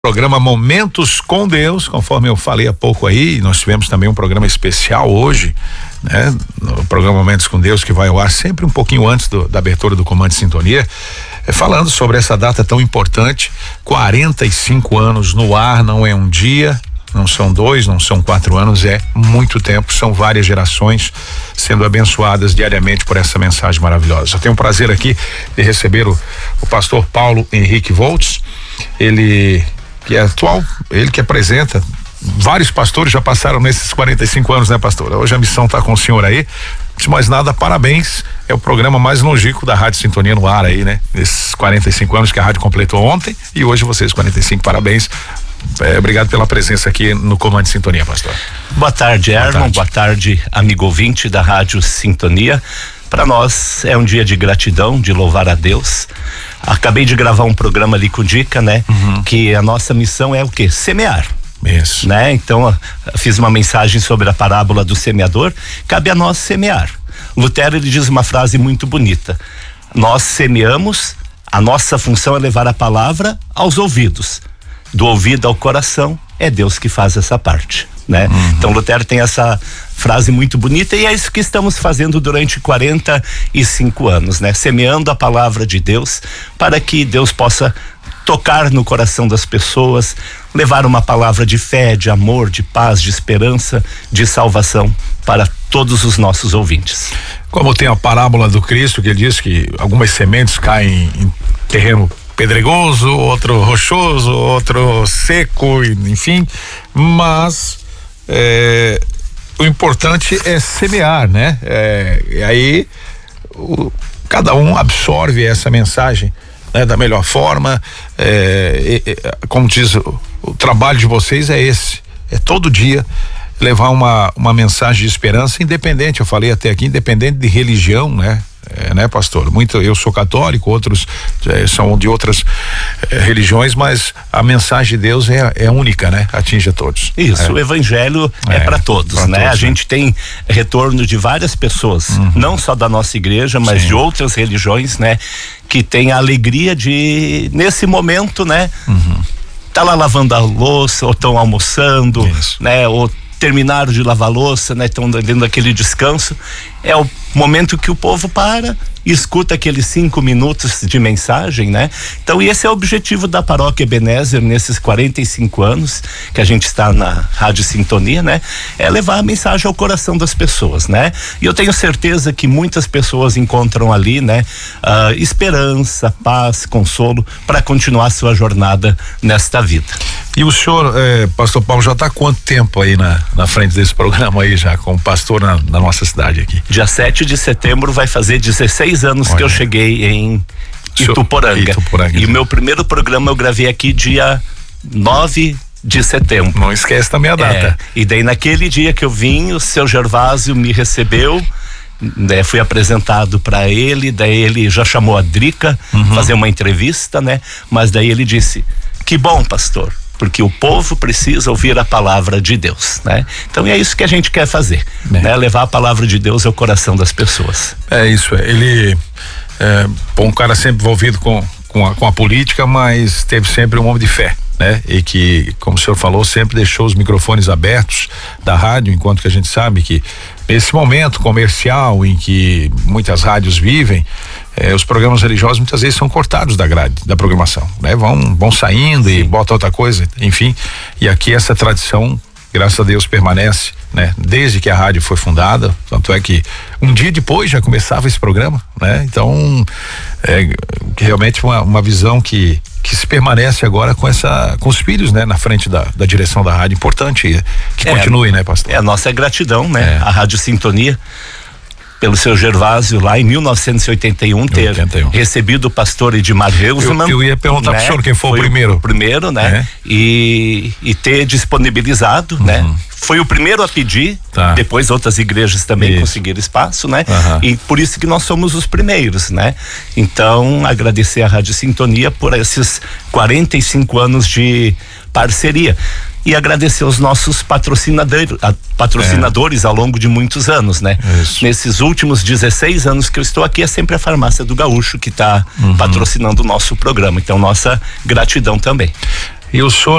Programa Momentos com Deus, conforme eu falei há pouco aí, nós tivemos também um programa especial hoje, né? No programa Momentos com Deus, que vai ao ar sempre um pouquinho antes da abertura do Comando de Sintonia, falando sobre essa data tão importante. 45 anos no ar, não é um dia, não são 2, não são 4 anos, é muito tempo, são várias gerações sendo abençoadas diariamente por essa mensagem maravilhosa. Eu tenho o prazer aqui de receber o pastor Paulo Henrique Voltz, ele que é atual, ele que apresenta, vários pastores já passaram nesses 45 anos, né, pastor? Hoje a missão está com o senhor aí. Antes de mais nada, parabéns, é o programa mais longínquo da Rádio Sintonia no ar aí, né? Esses 45 anos que a rádio completou ontem e hoje vocês 45, parabéns. Obrigado pela presença aqui no Comando de Sintonia, pastor. Boa tarde, Erlon. Boa tarde, amigo ouvinte da Rádio Sintonia. Para nós é um dia de gratidão, de louvar a Deus. Acabei de gravar um programa ali com o Dica, né? Que a nossa missão é o quê? Semear. Isso. Né? Então, fiz uma mensagem sobre a parábola do semeador. Cabe a nós semear. Lutero, ele diz uma frase muito bonita: nós semeamos, a nossa função é levar a palavra aos ouvidos. Do ouvido ao coração, é Deus que faz essa parte, né? Então Lutero tem essa frase muito bonita e é isso que estamos fazendo durante 45 anos, né? Semeando a palavra de Deus para que Deus possa tocar no coração das pessoas, levar uma palavra de fé, de amor, de paz, de esperança, de salvação para todos os nossos ouvintes. Como tem a parábola do Cristo, que ele diz que algumas sementes caem em terreno pedregoso, outro rochoso, outro seco, enfim, mas o importante é semear, né? E aí cada um absorve essa mensagem, né, da melhor forma. Como diz o trabalho de vocês é esse, é todo dia levar uma mensagem de esperança, independente, eu falei até aqui, independente de religião, né? Né, pastor? Eu sou católico, outros são de outras religiões, mas a mensagem de Deus é única, né? Atinge a todos. Isso, o evangelho é para todos, né? A gente tem retorno de várias pessoas, não só da nossa igreja, mas de outras religiões, né? Que tem a alegria de, nesse momento, né? Tá lá lavando a louça, ou estão almoçando, né? Ou terminaram de lavar a louça, né? Estão dando aquele descanso. É o momento que o povo para e escuta aqueles 5 minutos de mensagem, né? Então, esse é o objetivo da Paróquia Ebenezer nesses 45 anos que a gente está na Rádio Sintonia, né? É levar a mensagem ao coração das pessoas, né? E eu tenho certeza que muitas pessoas encontram ali, né? Esperança, paz, consolo para continuar sua jornada nesta vida. E o senhor, pastor Paulo, já está há quanto tempo aí na frente desse programa aí, já como pastor na nossa cidade aqui? Dia 7 de setembro vai fazer 16 anos que eu cheguei em Ituporanga. E o meu primeiro programa eu gravei aqui dia 9 de setembro. Não esquece também a data. E daí naquele dia que eu vim, o seu Gervásio me recebeu, né, fui apresentado para ele, daí ele já chamou a Drica fazer uma entrevista, né? Mas daí ele disse: que bom, pastor, porque o povo precisa ouvir a palavra de Deus, né? Então é isso que a gente quer fazer, né? Levar a palavra de Deus ao coração das pessoas. É isso, ele um cara sempre envolvido com a política, mas teve sempre um homem de fé, né? E que, como o senhor falou, sempre deixou os microfones abertos da rádio, enquanto que a gente sabe que esse momento comercial em que muitas rádios vivem, os programas religiosos muitas vezes são cortados da grade, da programação, né? Vão saindo e botam outra coisa, enfim, e aqui essa tradição, graças a Deus, permanece, né? Desde que a rádio foi fundada, tanto é que um dia depois já começava esse programa, né? Então, realmente uma visão que se permanece agora com os filhos, né? Na frente da direção da rádio, importante que continue, né, pastor? É a nossa gratidão, né? A Rádio Sintonia, pelo seu Gervásio lá em 1981 ter recebido o pastor Edmar Reusemann. Eu ia perguntar, né, pro senhor quem foi o primeiro. O primeiro, né? E ter disponibilizado, né? Foi o primeiro a pedir, depois outras igrejas também conseguiram espaço, né? E por isso que nós somos os primeiros, né? Então, agradecer a Rádio Sintonia por esses 45 anos de parceria. E agradecer aos nossos patrocinadores ao longo de muitos anos, né? Isso. Nesses últimos 16 anos que eu estou aqui, é sempre a Farmácia do Gaúcho que está patrocinando o nosso programa. Então, nossa gratidão também. E o senhor